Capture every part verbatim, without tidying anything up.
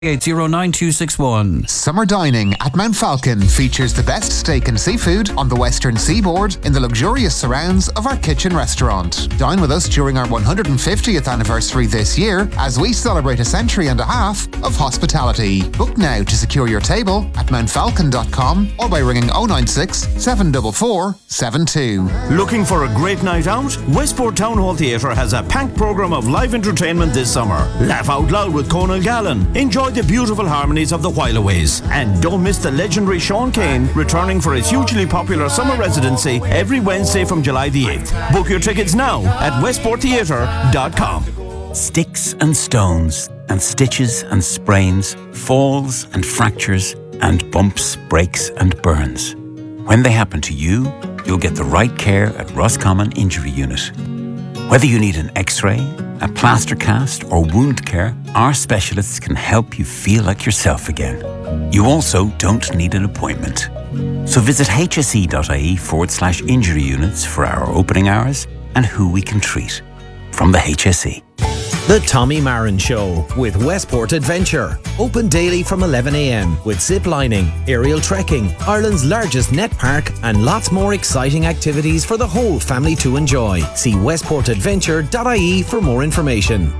eight zero nine two six one. Summer dining at Mount Falcon features the best steak and seafood on the western seaboard in the luxurious surrounds of our kitchen restaurant. Dine with us during our one hundred fiftieth anniversary this year as we celebrate a century and a half of hospitality. Book now to secure your table at mount falcon dot com or by ringing oh nine six, seven four four, seven two. Looking for a great night out? Westport Town Hall Theatre has a packed programme of live entertainment this summer. Laugh out loud with Conal Gallen. Enjoy the beautiful harmonies of the Whileaways. And don't miss the legendary Sean Kane returning for his hugely popular summer residency every Wednesday from July the eighth. Book your tickets now at westport theatre dot com. Sticks and stones and stitches and sprains, falls and fractures and bumps, breaks and burns. When they happen to you, you'll get the right care at Roscommon Injury Unit. Whether you need an x-ray, a plaster cast or wound care, our specialists can help you feel like yourself again. You also don't need an appointment. So visit hse.ie forward slash injury units for our opening hours and who we can treat. From the H S E. The Tommy Marin Show with Westport Adventure. Open daily from eleven a m with zip lining, aerial trekking, Ireland's largest net park and lots more exciting activities for the whole family to enjoy. See westport adventure dot I E for more information.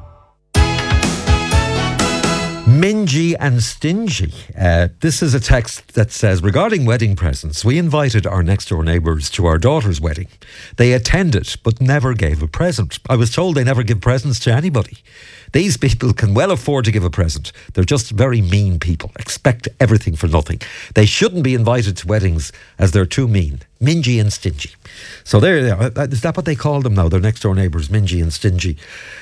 Mingy and stingy. Uh, this is a text that says, regarding wedding presents, we invited our next door neighbours to our daughter's wedding. They attended but never gave a present. I was told they never give presents to anybody. These people can well afford to give a present. They're just very mean people. Expect everything for nothing. They shouldn't be invited to weddings as they're too mean. Mingy and stingy. So there they are. Is that what they call them now? Their next door neighbours, mingy and stingy.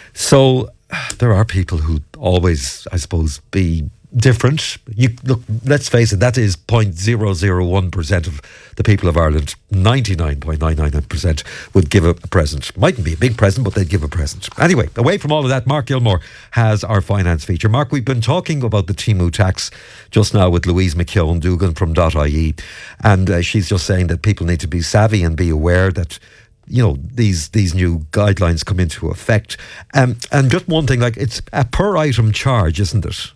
So there are people who always, I suppose, be different. You look, let's face it, that is zero point zero zero one percent of the people of Ireland. ninety-nine point nine nine percent would give a, a present. Mightn't be a big present, but they'd give a present. Anyway, away from all of that, Mark Gilmore has our finance feature. Mark, we've been talking about the Temu tax just now with Louise McKeown Dugan from .ie, and uh, she's just saying that people need to be savvy and be aware that, you know, these these new guidelines come into effect. Um, and just one thing, like, it's a per item charge, isn't it?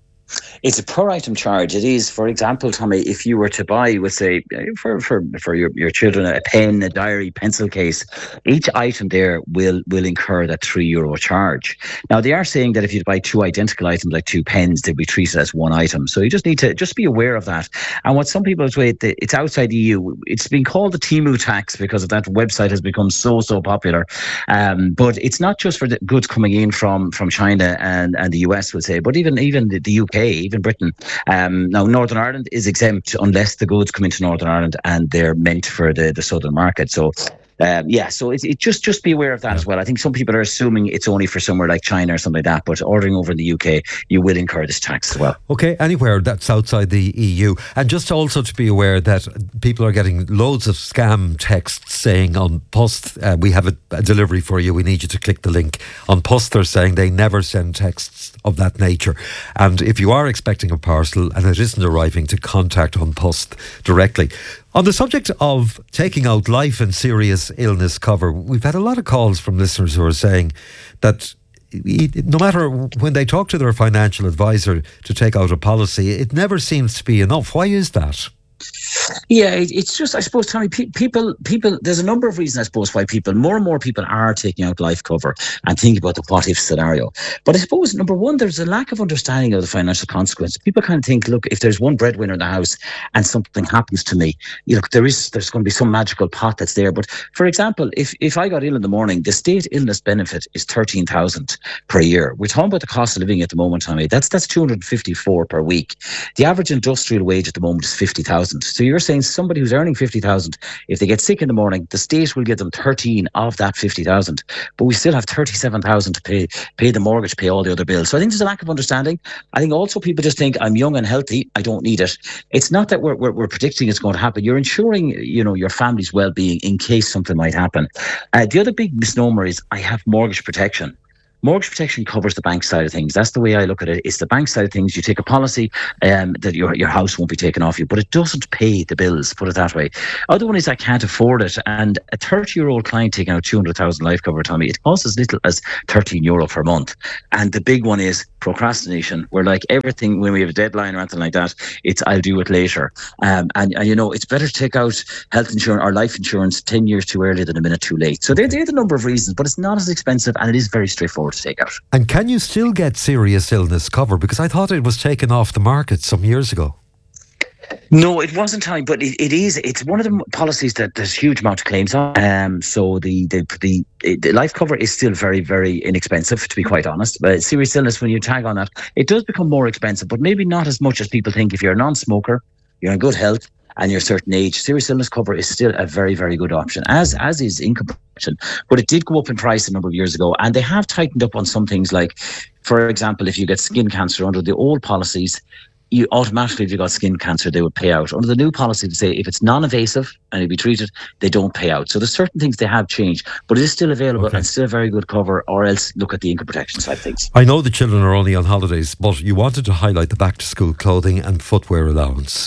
It's a per item charge. It is, for example, Tommy, if you were to buy, with say, for for, for your, your children, a pen, a diary, pencil case, each item there will will incur that three euro charge. Now, they are saying that if you buy two identical items, like two pens, they'll be treated as one item. So you just need to just be aware of that. And what some people say, it's outside the E U. It's been called the Temu tax because of that website has become so, so popular. Um, but it's not just for the goods coming in from, from China and, and the U S, would say, but even, even the, the U K, even Britain. Um, now, Northern Ireland is exempt unless the goods come into Northern Ireland and they're meant for the, the southern market. So, um, yeah, so it, it just just be aware of that as well. I think some people are assuming it's only for somewhere like China or something like that, but ordering over in the U K, you will incur this tax as well. Okay, anywhere that's outside the E U. And just also to be aware that people are getting loads of scam texts saying on Post, uh, we have a, a delivery for you, we need you to click the link. On Post, they're saying they never send texts of that nature. And if you are expecting a parcel and it isn't arriving, to contact On Post directly. On the subject of taking out life and serious illness cover, we've had a lot of calls from listeners who are saying that no matter when they talk to their financial advisor to take out a policy, it never seems to be enough. Why is that? Yeah, it, it's just, I suppose, Tommy, pe- people, people, there's a number of reasons, I suppose, why people, more and more people are taking out life cover and thinking about the what if scenario. But I suppose, number one, there's a lack of understanding of the financial consequences. People kind of think, look, if there's one breadwinner in the house and something happens to me, you know, there is, there's going to be some magical pot that's there. But for example, if, if I got ill in the morning, the state illness benefit is thirteen thousand per year. We're talking about the cost of living at the moment, Tommy. That's, that's two hundred fifty-four per week. The average industrial wage at the moment is fifty thousand. So you're saying somebody who's earning fifty thousand, if they get sick in the morning, the state will give them thirteen of that fifty thousand, but we still have thirty-seven thousand to pay, pay the mortgage, pay all the other bills. So I think there's a lack of understanding. I think also people just think, I'm young and healthy, I don't need it. It's not that we're, we're, we're predicting it's going to happen. You're ensuring, you know, your family's well-being in case something might happen. Uh, the other big misnomer is, I have mortgage protection. Mortgage protection covers the bank side of things. That's the way I look at it. It's the bank side of things. You take a policy um, that your your house won't be taken off you, but it doesn't pay the bills, put it that way. Other one is I can't afford it. And a thirty-year-old client taking out two hundred thousand life cover, Tommy, it costs as little as thirteen euro per month. And the big one is procrastination. We're like everything, when we have a deadline or anything like that, it's I'll do it later. Um, and, and, you know, it's better to take out health insurance or life insurance ten years too early than a minute too late. So they're, they're the number of reasons, but it's not as expensive and it is very straightforward to take out. And can you still get serious illness cover? Because I thought it was taken off the market some years ago. No, it wasn't time, but it, it is. It's one of the policies that there's a huge amount of claims on. Um, so the the the, the life cover is still very, very inexpensive, to be quite honest. But serious illness, when you tag on that, it does become more expensive, but maybe not as much as people think. If you're a non-smoker, you're in good health, and you're a certain age, serious illness cover is still a very, very good option, as as is income protection. But it did go up in price a number of years ago, and they have tightened up on some things like, for example, if you get skin cancer under the old policies, you automatically, if you got skin cancer, they would pay out. Under the new policy, they say if it's non-invasive and it'll be treated, they don't pay out. So there's certain things they have changed, but it is still available okay. and still a very good cover, or else look at the income protection side of things. I know the children are only on holidays, but you wanted to highlight the back-to-school clothing and footwear allowance.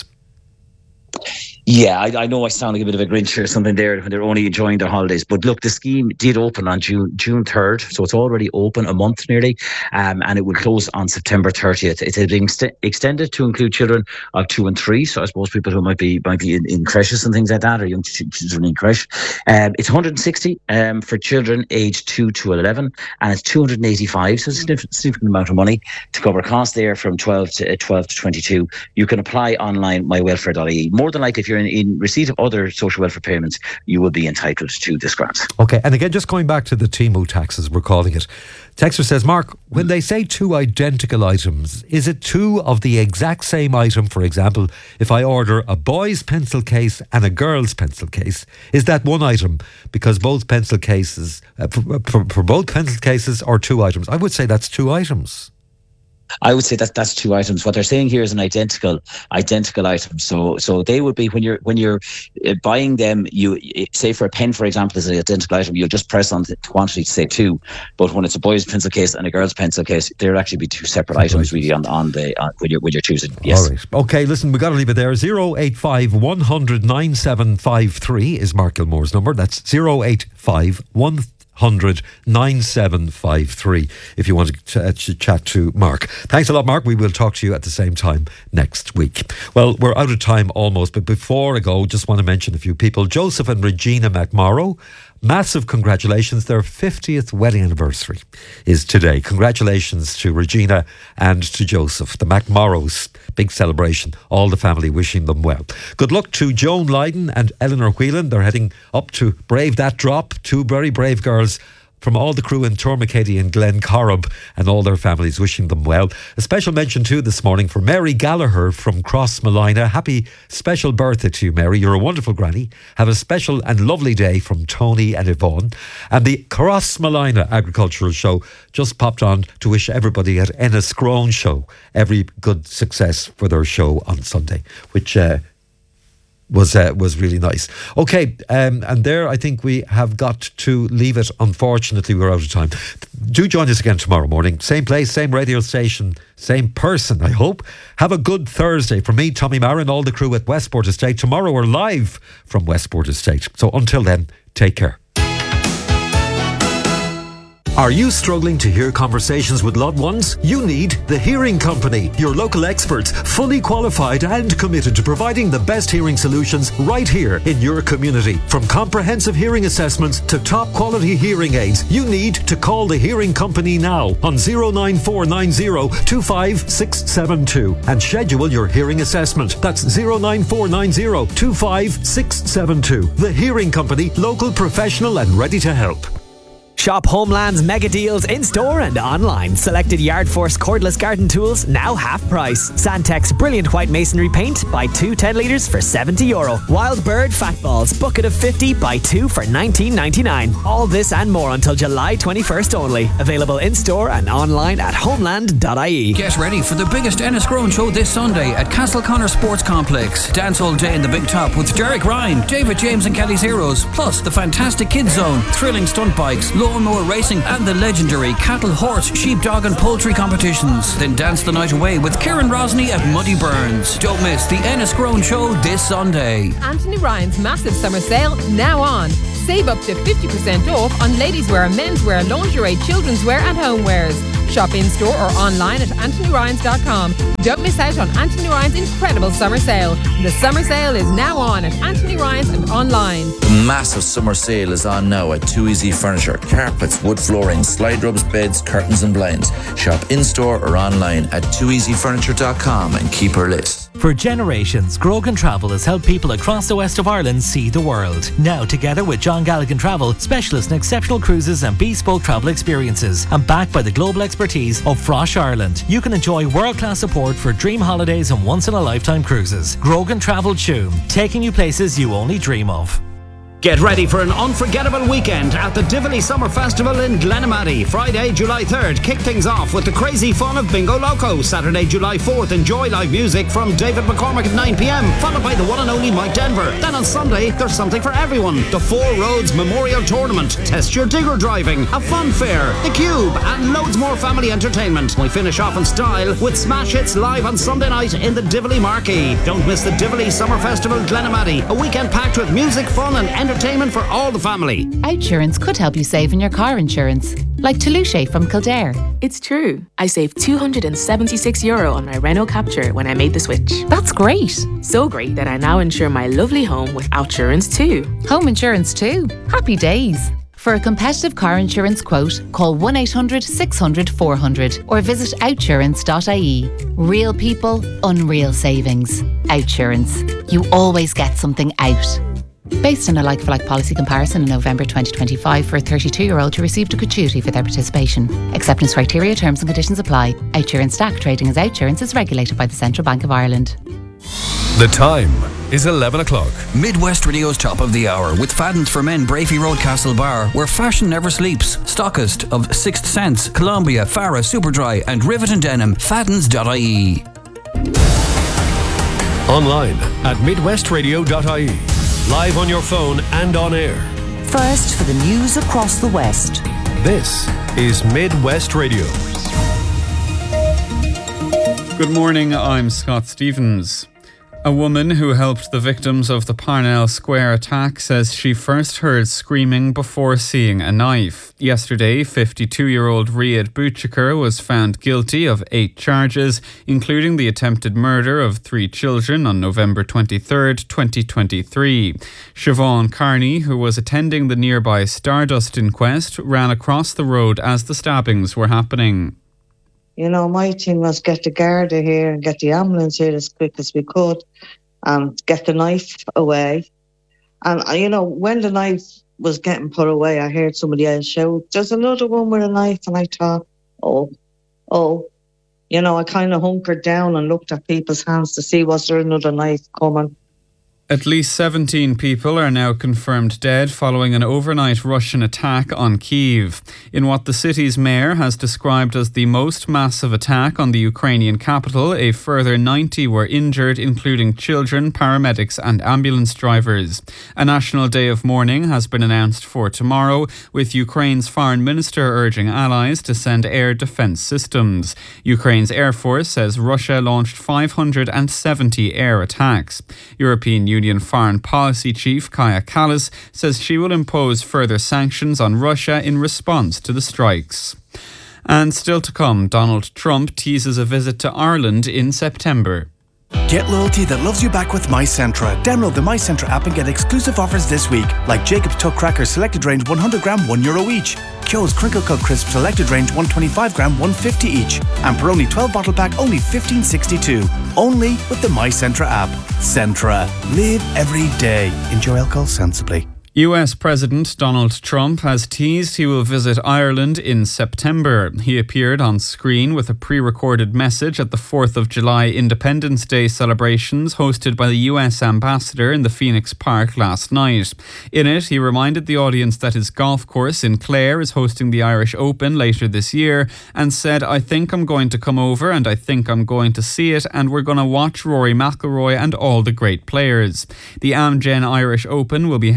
Yeah, I, I know I sound like a bit of a Grinch or something there when they're only enjoying their holidays. But look, the scheme did open on June June third, so it's already open a month nearly, um, and it will close on September thirtieth. It has been ex- extended to include children of two and three, so I suppose people who might be might be in, in creches and things like that, or young ch- children in creche. Um, it's one hundred sixty um, for children aged two to eleven, and it's two hundred eighty-five, so it's a significant, significant amount of money to cover costs there from twelve to uh, twelve to twenty-two. You can apply online, my welfare dot I E. More than likely, if you're In, in receipt of other social welfare payments, you will be entitled to this grant. Okay, and again, just going back to the Temu taxes, we're calling it. Texter says, Mark, when they say two identical items, is it two of the exact same item? For example, if I order a boy's pencil case and a girl's pencil case, is that one item? Because both pencil cases, uh, for, for, for both pencil cases, are two items. I would say that's two items. I would say that that's two items. What they're saying here is an identical, identical item. So, so they would be when you're when you're buying them. You say for a pen, for example, is an identical item. You'll just press on the quantity to say two. But when it's a boy's pencil case and a girl's pencil case, there'll actually be two separate items really on on the on, when you're when you're choosing. Yes. All right. Okay. Listen, we got to leave it there. Zero eight five one hundred nine seven five three is Mark Gilmore's number. That's zero eight five one hundred nine seven five three if you want to, ch- to chat to Mark. Thanks a lot, Mark. We will talk to you at the same time next week. Well, we're out of time almost, but before I go, just want to mention a few people. Joseph and Regina McMorrow, massive congratulations. Their fiftieth wedding anniversary is today. Congratulations to Regina and to Joseph, the McMorrows. Big celebration. All the family wishing them well. Good luck to Joan Lydon and Eleanor Whelan. They're heading up to brave that drop. Two very brave girls from all the crew in Tormakeady and Glen Corrib, and all their families wishing them well. A special mention too this morning for Mary Gallagher from Crossmolina. Happy special birthday to you, Mary. You're a wonderful granny. Have a special and lovely day from Tony and Yvonne. And the Crossmolina Agricultural Show just popped on to wish everybody at Enniscrone Show every good success for their show on Sunday, which uh, was uh, was really nice. Okay, um, and there I think we have got to leave it. Unfortunately, we're out of time. Do join us again tomorrow morning. Same place, same radio station, same person, I hope. Have a good Thursday. From me, Tommy Marin, all the crew at Westport Estate. Tomorrow we're live from Westport Estate. So until then, take care. Are you struggling to hear conversations with loved ones? You need The Hearing Company, your local experts, fully qualified and committed to providing the best hearing solutions right here in your community. From comprehensive hearing assessments to top quality hearing aids, you need to call The Hearing Company now on zero nine four nine zero two five six seven two and schedule your hearing assessment. That's zero nine four nine zero two five six seven two. The Hearing Company, local, professional and ready to help. Shop Homeland's mega deals in-store and online. Selected Yard Force cordless garden tools now half price. Sandtex brilliant white masonry paint, buy two ten litres for seventy euro. Wild Bird fat balls, bucket of fifty, buy two for nineteen ninety-nine. All this and more until July twenty-first only. Available in-store and online at homeland dot I E. Get ready for the biggest Enniscrone show this Sunday at Castleconnor Sports Complex. Dance all day in the Big Top with Derek Ryan, David James and Kelly's Heroes, plus the fantastic Kids Zone, thrilling stunt bikes, low lawnmower racing and the legendary cattle, horse, sheepdog and poultry competitions. Then dance the night away with Kieran Rosny at Muddy Burns. Don't miss the Enniscrone Show this Sunday. Anthony Ryan's massive summer sale now on. Save up to fifty percent off on ladies' wear, men's wear, lingerie, children's wear and homewares. Shop in store or online at anthony ryans dot com. Don't miss out on Anthony Ryan's incredible summer sale. The summer sale is now on at Anthony Ryan's and online. The massive summer sale is on now at Too Easy Furniture. Carpets, wood flooring, slide rubs, beds, curtains and blinds. Shop in store or online at too easy furniture dot com and keep her list. For generations, Grogan Travel has helped people across the west of Ireland see the world. Now, together with John Galligan Travel, specialists in exceptional cruises and bespoke travel experiences, and backed by the global expertise of Frosh Ireland, you can enjoy world-class support for dream holidays and once-in-a-lifetime cruises. Grogan Travel Tuam, taking you places you only dream of. Get ready for an unforgettable weekend at the Tivoli Summer Festival in Glenamaddy. Friday, July third, kick things off with the crazy fun of Bingo Loco. Saturday, July fourth, enjoy live music from David McCormick at nine p.m, followed by the one and only Mike Denver. Then on Sunday, there's something for everyone. The Four Roads Memorial Tournament, test your digger driving, a fun fair, the Cube, and loads more family entertainment. We finish off in style with Smash Hits live on Sunday night in the Tivoli Marquee. Don't miss the Tivoli Summer Festival Glenamaddy, a weekend packed with music, fun and entertainment Entertainment for all the family. Outsurance could help you save in your car insurance. Like Toulouse from Kildare. It's true. I saved two hundred seventy-six euro on my Renault Capture when I made the switch. That's great. So great that I now insure my lovely home with Outsurance too. Home insurance too. Happy days. For a competitive car insurance quote, call one eight hundred six hundred four hundred or visit outsurance dot I E. Real people, unreal savings. Outsurance. You always get something out. Based on a like-for-like policy comparison in November twenty twenty-five for a thirty-two-year-old who received a gratuity for their participation. Acceptance criteria, terms and conditions apply. Outsurance Stack Trading as Outsurance is regulated by the Central Bank of Ireland. The time is eleven o'clock. Midwest Radio's top of the hour with Fadden's for Men, Brafey Road, Castlebar, where fashion never sleeps. Stockist of Sixth Sense, Columbia, Farah, Superdry and Rivet and Denim. Faddens dot I E. Online at midwest radio dot I E. Live on your phone and on air. First for the news across the West. This is Midwest Radio. Good morning, I'm Scott Stevens. A woman who helped the victims of the Parnell Square attack says she first heard screaming before seeing a knife. Yesterday, fifty-two-year-old Riyad Bouchikar was found guilty of eight charges, including the attempted murder of three children on November twenty-third, twenty twenty-three. Siobhan Carney, who was attending the nearby Stardust inquest, ran across the road as the stabbings were happening. You know, my thing was get the Garda here and get the ambulance here as quick as we could and get the knife away. And, you know, when the knife was getting put away, I heard somebody else shout, there's another one with a knife. And I thought, oh, oh. You know, I kind of hunkered down and looked at people's hands to see was there another knife coming. At least seventeen people are now confirmed dead following an overnight Russian attack on Kyiv. In what the city's mayor has described as the most massive attack on the Ukrainian capital, a further ninety were injured, including children, paramedics and ambulance drivers. A national day of mourning has been announced for tomorrow, with Ukraine's foreign minister urging allies to send air defence systems. Ukraine's Air Force says Russia launched five hundred seventy air attacks. European Union Union Foreign Policy Chief Kaja Kallas says she will impose further sanctions on Russia in response to the strikes. And still to come, Donald Trump teases a visit to Ireland in September. Get loyalty that loves you back with MyCentra. Download the MyCentra app and get exclusive offers this week, like Jacob's Tuck Crackers Selected Range one hundred gram, one euro each. Kyo's Crinkle Cut Crisp Selected Range one twenty-five gram, one fifty each. And Peroni twelve bottle pack, only fifteen sixty-two. Only with the MyCentra app. Centra. Live every day. Enjoy alcohol sensibly. U S President Donald Trump has teased he will visit Ireland in September. He appeared on screen with a pre-recorded message at the fourth of July Independence Day celebrations hosted by the U S ambassador in the Phoenix Park last night. In it, he reminded the audience that his golf course in Clare is hosting the Irish Open later this year and said, "I think I'm going to come over and I think I'm going to see it and we're going to watch Rory McIlroy and all the great players." The Amgen Irish Open will be held at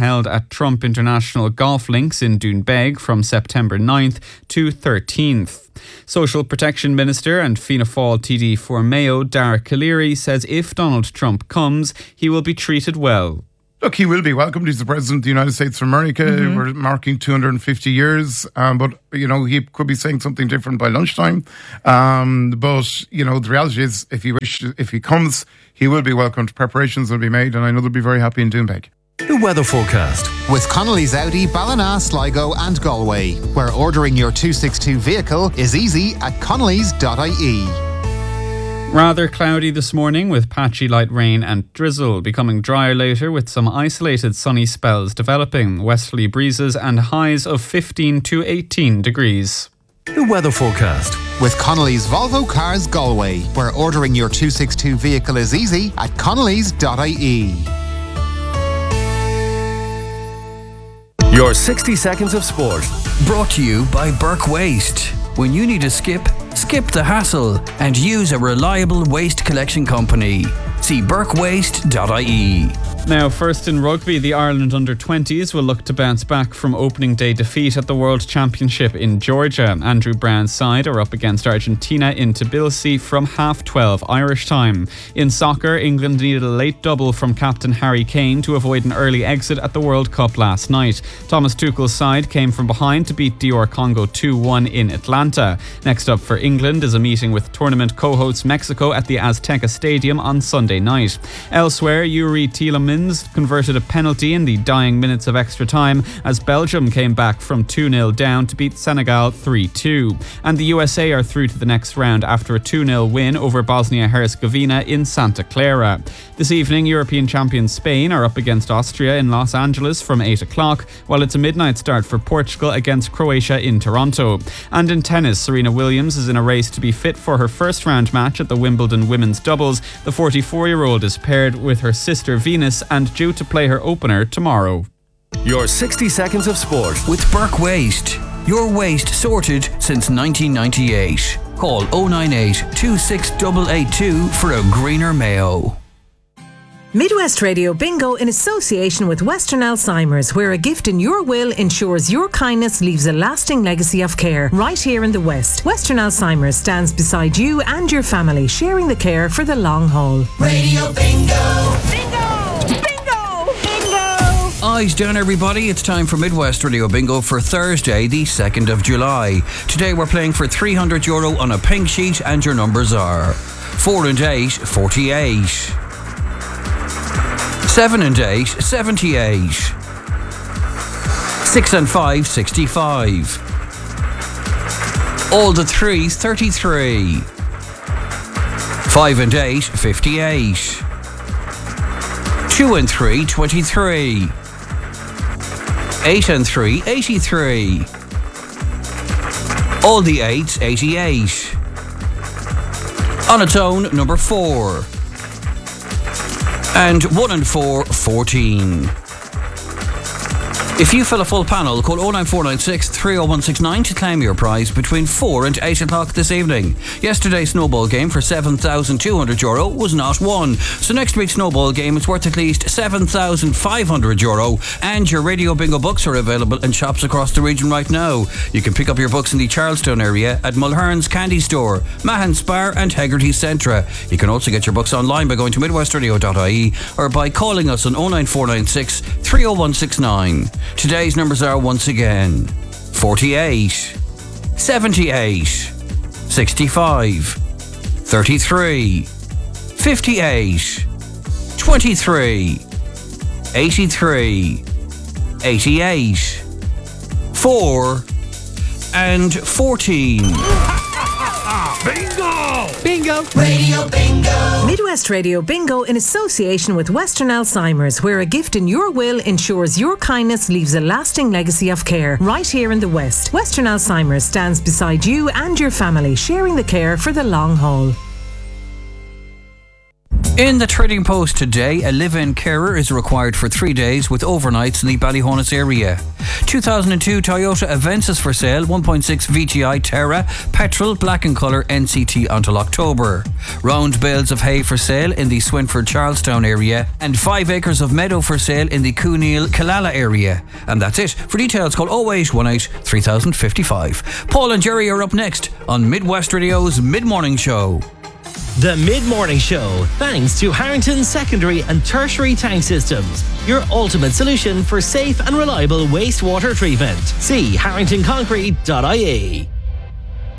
at Trump International Golf Links in Doonbeg from September ninth to thirteenth. Social Protection Minister and Fianna Fáil T D for Mayo, Dara Calleary, says if Donald Trump comes, he will be treated well. Look, he will be welcomed. He's the President of the United States of America. Mm-hmm. We're marking two hundred fifty years. Um, but, you know, he could be saying something different by lunchtime. Um, but, you know, the reality is, if he wish, if he comes, he will be welcomed. Preparations will be made, and I know they'll be very happy in Doonbeg. The weather forecast. With Connolly's Audi, Ballina, Sligo and Galway, where ordering your two sixty-two vehicle is easy at connellys dot I E. Rather cloudy this morning with patchy light rain and drizzle, becoming drier later with some isolated sunny spells developing, westerly breezes and highs of fifteen to eighteen degrees. The weather forecast. With Connolly's Volvo Cars Galway, where ordering your two sixty-two vehicle is easy at connellys dot I E. Your sixty seconds of sport. Brought to you by Burke Waste. When you need a skip, skip the hassle and use a reliable waste collection company. See burke waste dot I E. Now, first in rugby, the Ireland under twenties will look to bounce back from opening day defeat at the World Championship in Georgia. Andrew Brown's side are up against Argentina in Tbilisi from half twelve Irish time. In soccer, England needed a late double from captain Harry Kane to avoid an early exit at the World Cup last night. Thomas Tuchel's side came from behind to beat D R Congo two one in Atlanta. Next up for England is a meeting with tournament co-hosts Mexico at the Azteca Stadium on Sunday night. Elsewhere, Yuri Tielemans converted a penalty in the dying minutes of extra time as Belgium came back from two nil down to beat Senegal three two. And the U S A are through to the next round after a two nil win over Bosnia-Herzegovina in Santa Clara. This evening, European champions Spain are up against Austria in Los Angeles from eight o'clock, while it's a midnight start for Portugal against Croatia in Toronto. And in tennis, Serena Williams is in a race to be fit for her first round match at the Wimbledon women's doubles. The forty-four-year-old is paired with her sister Venus and due to play her opener tomorrow. Your sixty seconds of sport. With Burke Waste. Your waste sorted since nineteen ninety-eight. Call oh nine eight, two six eight eight two for a greener Mayo. Midwest Radio Bingo in association with Western Alzheimer's, where a gift in your will ensures your kindness leaves a lasting legacy of care right here in the West. Western Alzheimer's stands beside you and your family, sharing the care for the long haul. Radio Bingo! Bingo! Bingo! Bingo! Eyes down, everybody. It's time for Midwest Radio Bingo for Thursday, the second of July. Today we're playing for three hundred euro on a pink sheet, and your numbers are four and eight, forty-eight. Seven and eight, seventy-eight. Six and five, sixty-five. All the threes, thirty-three. Five and eight, fifty-eight. Two and three, twenty-three. Eight and three, eighty-three. All the eights, eighty-eight. On its own, number four. And one and four, fourteen. If you fill a full panel, call oh nine four nine six, three oh one six nine to claim your prize between four and eight o'clock this evening. Yesterday's snowball game for seven thousand two hundred euro was not won. So next week's snowball game is worth at least seven thousand five hundred euro, and your Radio Bingo books are available in shops across the region right now. You can pick up your books in the Charlestown area at Mulherns Candy Store, Mahon Spar and Hegarty Centra. You can also get your books online by going to midwest radio dot I E or by calling us on oh nine four nine six, three oh one six nine. Today's numbers are once again forty-eight, seventy-eight, sixty-five, thirty-three, fifty-eight, twenty-three, eighty-three, eighty-eight, four, and fourteen. Bingo! Bingo! Radio Bingo! Midwest Radio Bingo in association with Western Alzheimer's, where a gift in your will ensures your kindness leaves a lasting legacy of care right here in the West. Western Alzheimer's stands beside you and your family, sharing the care for the long haul. In the Trading Post today, a live-in carer is required for three days with overnights in the Ballyhonus area. two thousand two Toyota Avensis for sale, one point six V T I Terra, petrol, black in colour, N C T until October. Round bales of hay for sale in the Swinford Charlestown area, and five acres of meadow for sale in the Cooneal Killala area. And that's it. For details, call oh eight one eight, three thousand fifty-five. Paul and Jerry are up next on Midwest Radio's Mid-Morning Show. The Mid-Morning Show, thanks to Harrington Secondary and Tertiary Tank Systems, your ultimate solution for safe and reliable wastewater treatment. See harrington concrete dot I E.